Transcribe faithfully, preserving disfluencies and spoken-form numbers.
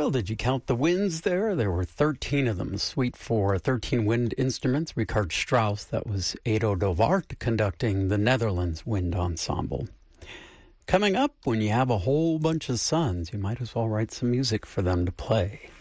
Well, did you count the winds there? There were thirteen of them. Suite for thirteen wind instruments. Richard Strauss, that was Edo de Waard conducting the Netherlands Wind Ensemble. Coming up, when you have a whole bunch of sons, you might as well write some music for them to play.